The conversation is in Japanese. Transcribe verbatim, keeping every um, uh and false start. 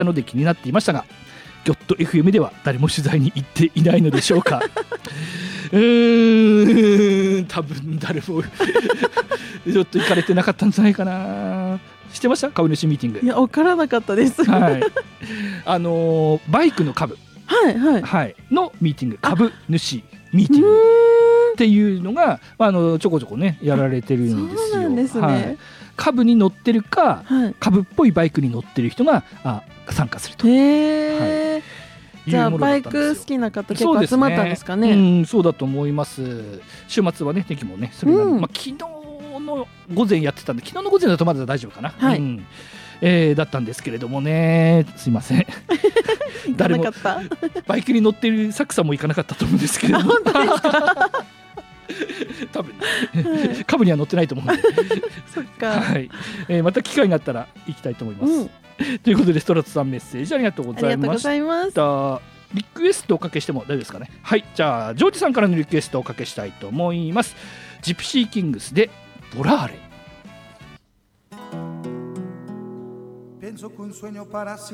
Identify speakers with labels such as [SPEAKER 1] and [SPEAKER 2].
[SPEAKER 1] たので気になっていましたが、ギョット エフエム では誰も取材に行っていないのでしょうか。うーん、多分誰もちょっと行かれてなかったんじゃないかな。知ってました？株主ミーティング。
[SPEAKER 2] いや、分からなかったです。
[SPEAKER 1] はい、あのー、バイクの株、
[SPEAKER 2] はいはい
[SPEAKER 1] はい、のミーティング、株主ミーティングっていうのが、まあ、あのちょこちょこねやられてるんですよ。
[SPEAKER 2] そうなんですね、
[SPEAKER 1] はい、株に乗ってるか、はい、株っぽいバイクに乗ってる人があ参加すると。
[SPEAKER 2] へー、はい、じゃあバイク好きな方結構集まったんですかね。
[SPEAKER 1] そうですね、うん、そうだと思います。週末はね天気もねそれが、うん、まあ、昨日の午前やってたんで、昨日の午前だとまだ大丈夫かな、はい、うん、えー、だったんですけれどもね、すいません誰もバイクに乗ってるサクさんも行かなかったと思うんですけれども多分、はい、株には乗ってないと思うんで
[SPEAKER 2] そっか、
[SPEAKER 1] はい、えー、また機会があったら行きたいと思います、うん、ということでストラトさんメッセージありがとうございました。リクエストをおかけしても大丈夫ですかね。はい、じゃあジョージさんからのリクエストをおかけしたいと思います。ジプシーキングスでボラーレ。